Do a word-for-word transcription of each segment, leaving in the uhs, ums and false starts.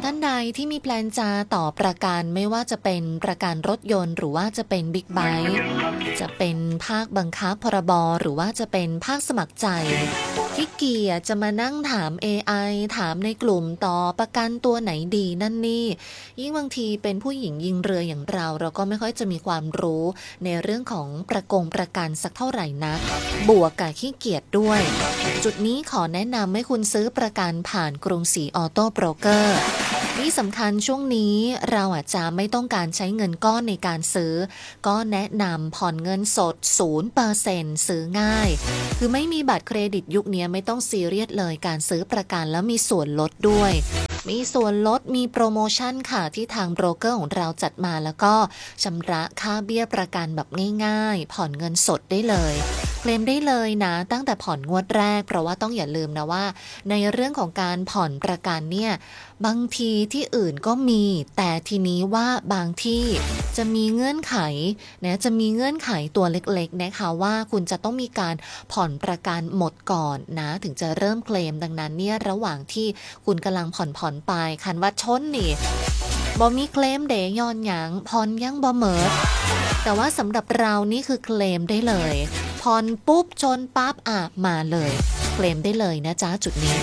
ท่านใดที่มีแพลนจะต่อประกันไม่ว่าจะเป็นประกันรถยนต์หรือว่าจะเป็นบิ๊กไบค์จะเป็นภาคบังคับพรบหรือว่าจะเป็นภาคสมัครใจขี้เกียจจะมานั่งถาม เอ ไอ ถามในกลุ่มต่อประกันตัวไหนดีนั่นนี่ยิ่งบางทีเป็นผู้หญิงยิงเรืออย่างเราเราก็ไม่ค่อยจะมีความรู้ในเรื่องของประกงประกันสักเท่าไหร่นักบวกกับขี้เกียจด้วยจุดนี้ขอแนะนำให้คุณซื้อประกันผ่านกรุงศรีออโต้โบรกเกอร์ที่สำคัญช่วงนี้เราอาจจะไม่ต้องการใช้เงินก้อนในการซื้อก็แนะนำผ่อนเงินสด ศูนย์เปอร์เซ็นต์ ซื้อง่ายคือไม่มีบัตรเครดิตยุคนี้ไม่ต้องซีเรียสเลยการซื้อประกันแล้วมีส่วนลดด้วยมีส่วนลดมีโปรโมชั่นค่ะที่ทางโบรกเกอร์ของเราจัดมาแล้วก็ชำระค่าเบี้ยประกันแบบง่ายๆผ่อนเงินสดได้เลยเคลมได้เลยนะตั้งแต่ผ่อนงวดแรกเพราะว่าต้องอย่าลืมนะว่าในเรื่องของการผ่อนประกันเนี่ยบางทีที่อื่นก็มีแต่ทีนี้ว่าบางที่จะมีเงื่อนไขนะจะมีเงื่อนไขตัวเล็กๆนะคะว่าคุณจะต้องมีการผ่อนประกันหมดก่อนนะถึงจะเริ่มเคลมดังนั้นเนี่ยระหว่างที่คุณกำลังผ่อนผ่อนไปคันว่าชนนี่บ่มีเคลมเดย้อนหยังผ่อนยังบ่เมิดแต่ว่าสำหรับเรานี่คือเคลมได้เลยผ่อนปุ๊บชนปั๊บอ่ะมาเลยเคลมได้เลยนะจ๊ะจุดนี้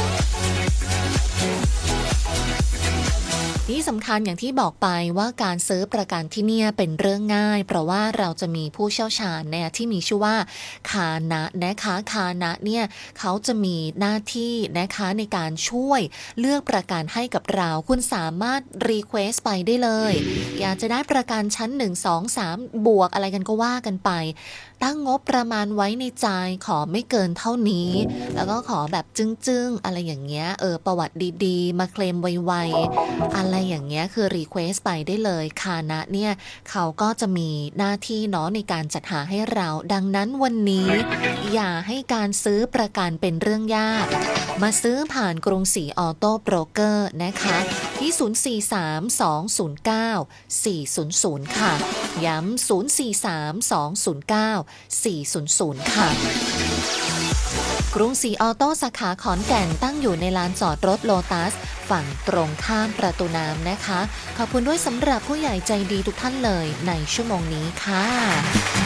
ที่สำคัญอย่างที่บอกไปว่าการซื้อประกันที่เนี่ยเป็นเรื่องง่ายเพราะว่าเราจะมีผู้เชี่ยวชาญเนี่ยที่มีชื่อว่าคานะนะคะคานะเนี่ยเขาจะมีหน้าที่นะคะในการช่วยเลือกประกันให้กับเราคุณสามารถรีเควสไปได้เลยอยากจะได้ประกันชั้นหนึ่ง สอง สามบวกอะไรกันก็ว่ากันไปตั้งงบประมาณไว้ในใจขอไม่เกินเท่านี้แล้วก็ขอแบบจึ้งๆอะไรอย่างเงี้ยเออประวัติดีๆมาเคลมไวๆอะไรอย่างเงี้ยคือรีเควสไปได้เลยคานะเนี่ยเขาก็จะมีหน้าที่เนาะในการจัดหาให้เราดังนั้นวันนี้อย่าให้การซื้อประกันเป็นเรื่องยากมาซื้อผ่านกรุงศรีออโต้โบรกเกอร์นะคะที่ศูนย์ สี่ สาม สอง ศูนย์ เก้า สี่ ศูนย์ ศูนย์ค่ะย้ำศูนย์ สี่ สาม สอง ศูนย์ เก้า สี่ ศูนย์ ศูนย์ค่ะกรุงศรีออโต้สาขาขอนแก่นตั้งอยู่ในลานจอดรถโลตัสฝั่งตรงข้ามประตูน้ำนะคะขอบคุณด้วยสำหรับผู้ใหญ่ใจดีทุกท่านเลยในชั่วโมงนี้ค่ะ